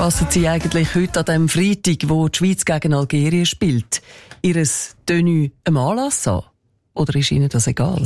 Passen Sie eigentlich heute an dem Freitag, wo die Schweiz gegen Algerien spielt, Ihres Tenue einem Anlass an? Oder ist Ihnen das egal?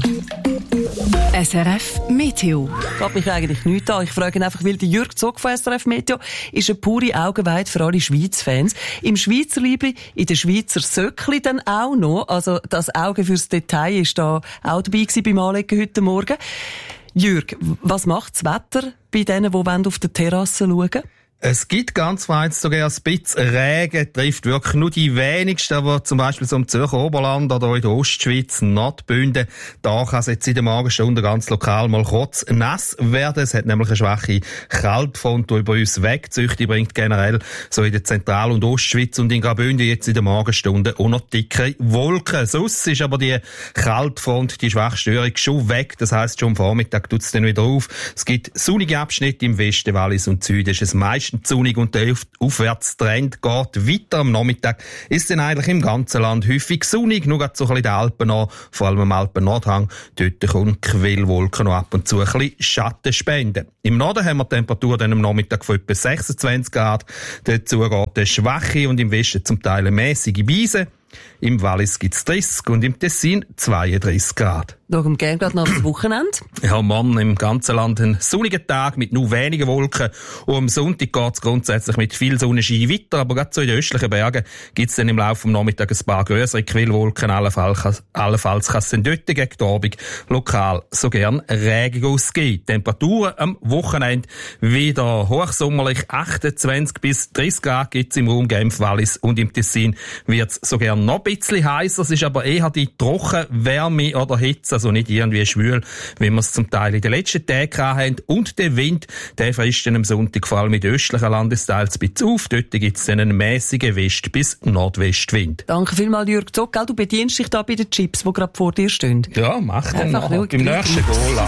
SRF Meteo. Geht mich eigentlich nichts an. Ich frage einfach, weil der Jürg Zog von SRF Meteo ist eine pure Augenweide für alle Schweiz-Fans. Im Schweizer Liebli, in der Schweizer Söckli dann auch noch. Also das Auge fürs Detail ist da auch dabei gewesen beim Anlegen heute Morgen. Jürg, was macht das Wetter bei denen, die auf der Terrasse schauen? Es gibt ganz weit sogar ein bisschen Regen, trifft wirklich nur die wenigsten, aber zum Beispiel so im Zürcher Oberland oder in der Ostschweiz, Nordbünden, da kann es jetzt in der Morgenstunde ganz lokal mal kurz nass werden. Es hat nämlich eine schwache Kaltfront, die über uns wegzieht. Die bringt generell so in der Zentral- und Ostschweiz und in Graubünden jetzt in der Morgenstunde auch noch dicke Wolken. Sonst ist aber die Kaltfront, die schwache Störung schon weg. Das heisst, schon am Vormittag tut es dann wieder auf. Es gibt sonnige Abschnitte im Westen, Wallis und Süden. Ist es meistens sonnig und der Aufwärtstrend geht weiter. Am Nachmittag ist dann eigentlich im ganzen Land häufig sonnig, nur gerade so ein bisschen die Alpen an, vor allem am Alpen-Nordhang. Dort kommen Quellwolken noch ab und zu ein bisschen Schatten spenden. Im Norden haben wir Temperatur dann am Nachmittag von etwa 26 Grad. Dazu geht eine schwache und im Westen zum Teil eine mäßige Brise. Im Wallis gibt es 30 und im Tessin 32 Grad. Schauen wir gerne gerade nach dem Wochenende. Ja, morgen im ganzen Land ein sonniger Tag mit nur wenigen Wolken. Und am Sonntag geht es grundsätzlich mit viel Sonnenschein weiter. Aber gerade so in den östlichen Bergen gibt es dann im Laufe des Nachmittags ein paar grössere Quellwolken. Allenfalls kann es dann dort gegen die Abend lokal so gern Regen ausgeben. Temperaturen am Wochenende wieder hochsommerlich 28 bis 30 Grad gibt es im Raum Genf, Wallis und im Tessin wird es so gern noch ein bisschen heißer. Es ist aber eher die Trockenwärme oder Hitze, also nicht irgendwie schwül, wie wir es zum Teil in den letzten Tagen hatten. Und der Wind, der frisst dann am Sonntag vor allem in den östlichen Landesteilen ein bisschen auf. Dort gibt es dann einen mäßigen West- bis Nordwestwind. Danke vielmals, Jürg Zog. Du bedienst dich da bei den Chips, die gerade vor dir stehen. Ja, mach dann noch. Beim nächsten Goal.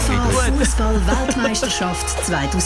Fußball-Weltmeisterschaft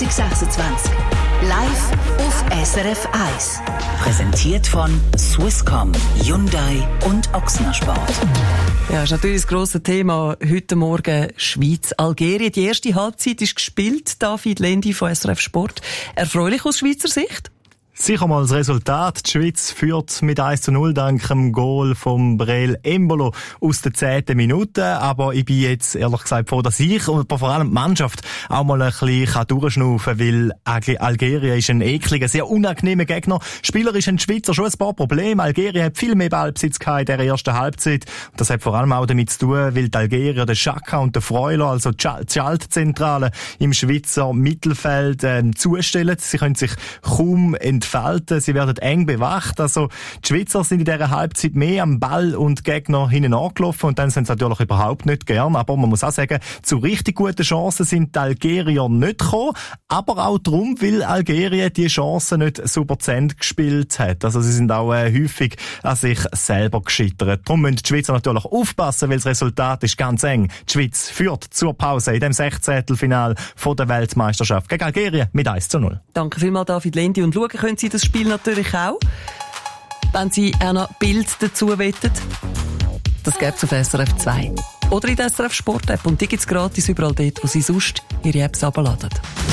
2026. Live auf SRF 1. Präsentiert von Swisscom, Hyundai und Ochsner Sport. Ja, ist natürlich das grosse Thema heute Morgen Schweiz-Algerien. Die erste Halbzeit ist gespielt. David Lendi von SRF Sport. Erfreulich aus Schweizer Sicht? Sicher mal das Resultat. Die Schweiz führt mit 1:0 dank dem Goal vom Breel Embolo aus der 10. Minute. Aber ich bin jetzt ehrlich gesagt froh, dass ich und vor allem die Mannschaft auch mal ein bisschen durchschnaufen kann, weil Algerien ist ein ekliger, sehr unangenehmer Gegner. Spielerisch haben die Schweizer schon ein paar Probleme. Algerien hat viel mehr Ballbesitz gehabt in der ersten Halbzeit. Und das hat vor allem auch damit zu tun, weil die Algerier, der Xhaka und der Freuler, also die Schaltzentrale im Schweizer Mittelfeld zustellen. Sie können sich kaum entfalten. Sie werden eng bewacht. Also, die Schweizer sind in dieser Halbzeit mehr am Ball und Gegner hinten angelaufen und dann sind sie natürlich überhaupt nicht gern. Aber man muss auch sagen, zu richtig guten Chancen sind die Algerier nicht gekommen. Aber auch darum, weil Algerien die Chancen nicht super zu Ende gespielt hat. Also, sie sind auch häufig an sich selber gescheitert. Darum müssen die Schweizer natürlich aufpassen, weil das Resultat ist ganz eng. Die Schweiz führt zur Pause in dem 16. Finale von der Weltmeisterschaft gegen Algerien mit 1:0. Danke vielmals, David Lendi. Und schauen können Sie das Spiel natürlich auch, wenn Sie auch noch Bild dazu wettet. Das gibt's auf SRF 2. Oder in der SRF Sport App. Und die gibt's gratis überall dort, wo Sie sonst Ihre Apps herunterladen.